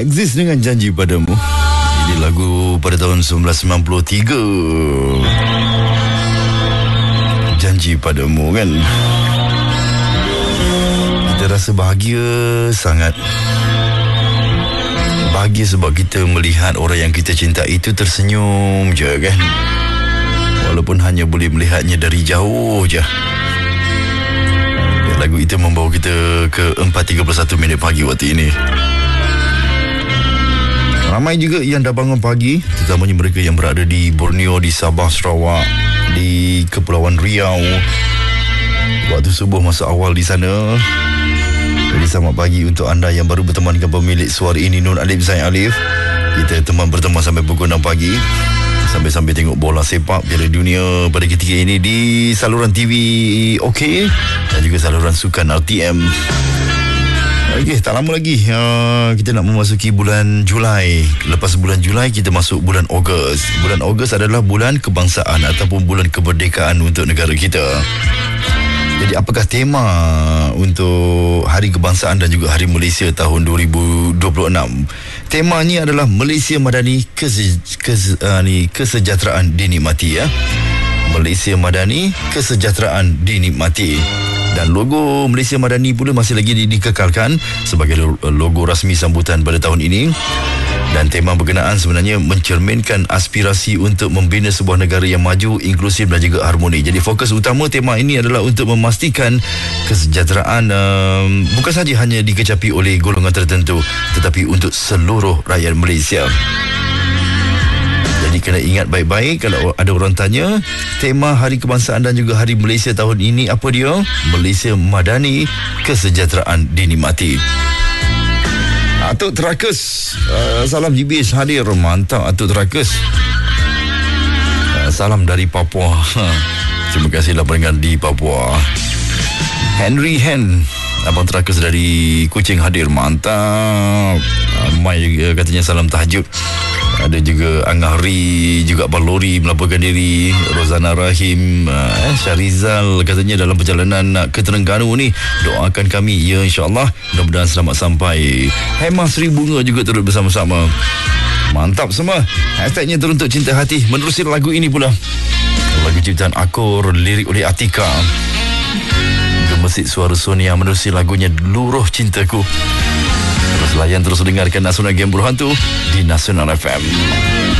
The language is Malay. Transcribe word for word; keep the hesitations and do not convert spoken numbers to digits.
Exist dengan Janji Padamu. Ini lagu pada tahun seribu sembilan ratus sembilan puluh tiga. Janji Padamu, kan? Kita rasa bahagia sangat. Bahagia sebab kita melihat orang yang kita cinta itu tersenyum je, kan? Walaupun hanya boleh melihatnya dari jauh je. Lagu itu membawa kita ke empat tiga puluh satu minit pagi waktu ini. Ramai juga yang dah bangun pagi, terutamanya mereka yang berada di Borneo, di Sabah, Sarawak, di Kepulauan Riau. Waktu subuh masa awal di sana. Jadi selamat pagi untuk anda yang baru berteman dengan pemilik suara ini, Nur Alif Zain Alif. Kita teman berteman sampai pukul enam pagi. Sambil-sambil tengok bola sepak Piala Dunia pada ketika ini di saluran T V OK dan juga saluran sukan R T M. Okey, tak lama lagi uh, kita nak memasuki bulan Julai. Lepas bulan Julai kita masuk bulan Ogos. Bulan Ogos adalah bulan kebangsaan ataupun bulan kemerdekaan untuk negara kita. Jadi apakah tema untuk Hari Kebangsaan dan juga Hari Malaysia tahun dua ribu dua puluh enam? Temanya adalah Malaysia Madani kese, kese, uh, ni, Kesejahteraan Dinikmati, ya. Malaysia Madani Kesejahteraan Dinikmati. Dan logo Malaysia Madani pula masih lagi dikekalkan sebagai logo rasmi sambutan pada tahun ini. Dan tema berkenaan sebenarnya mencerminkan aspirasi untuk membina sebuah negara yang maju, inklusif dan juga harmoni. Jadi fokus utama tema ini adalah untuk memastikan kesejahteraan um, bukan saja hanya dikecapi oleh golongan tertentu, tetapi untuk seluruh rakyat Malaysia. Jadi kena ingat baik-baik kalau ada orang tanya tema Hari Kebangsaan dan juga Hari Malaysia tahun ini apa dia? Malaysia Madani Kesejahteraan Dinikmati. Atuk Terakus, uh, salam G B H hadir. Mantap Atuk Terakus. Uh, salam dari Papua. Terima kasihlah pendengar di Papua. Henry Hen, Abang Terakus dari Kuching hadir. Mantap. uh, Mai uh, katanya salam tahajud. Ada juga Angah Ri, juga Abang Lori melaporkan diri. Rozana Rahim, eh, Syarizal katanya dalam perjalanan nak ke Terengganu ni, doakan kami, ya insyaAllah, mudah-mudahan selamat sampai. Hemah Sri Bunga juga turut bersama-sama. Mantap semua. Hashtagnya Teruntuk Cinta Hati. Menerusi lagu ini pula, lagu ciptaan Akor, lirik oleh Atika. Gemesit suara Sonia menerusi lagunya Luruh Cintaku. Terus layan, terus dengarkan Nasional Game Berhantu di Nasional F M.